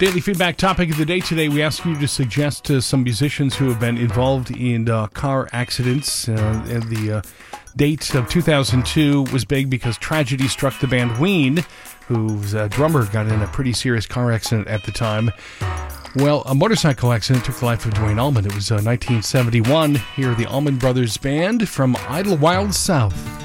Daily feedback topic of the day today. We ask you to suggest some musicians who have been involved in car accidents. And the date of 2002 was big because tragedy struck the band Ween, whose drummer got in a pretty serious car accident at the time. Well, a motorcycle accident took the life of Duane Allman. It was 1971. Here are the Allman Brothers Band from Idlewild South.